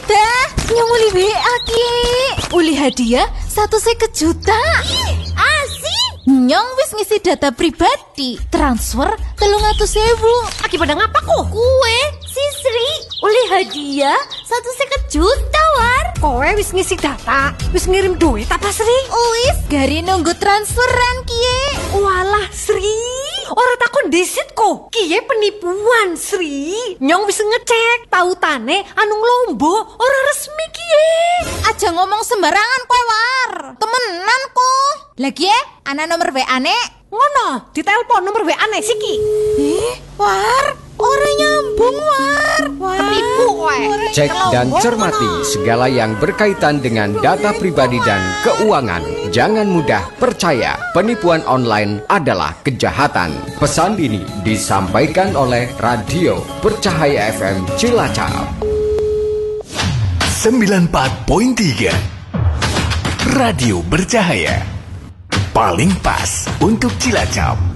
dah. Nyong uli WA ki. Uli hadiah 150 juta. Asik. Nyong wis ngisi data pribadi. Transfer 300.000. Aki pada ngapa kok? Kue si Sri uli hadiah 150 juta war. Kowe wis ngisi data, wis ngirim duit apa Sri? Wis gari nunggu transferan kie. Walah Sri, ora takon disit kok. Kiye penipuan Sri. Nyong wis ngecek, pautane anu Lombo ora resmi kiye. Aja ngomong sembarangan kowe war. Temenan kok. Lagi ana nomor WA-ne. Ngono, ditelepon nomor WA-ne siki. War, ora nyambung war. Ketipu kowe. Cek dan cermati segala yang berkaitan dengan data pribadi dan keuangan. Jangan mudah percaya, penipuan online adalah kejahatan. Pesan ini disampaikan oleh Radio Bercahaya FM Cilacap. 94.3 Radio Bercahaya. Paling pas untuk Cilacap.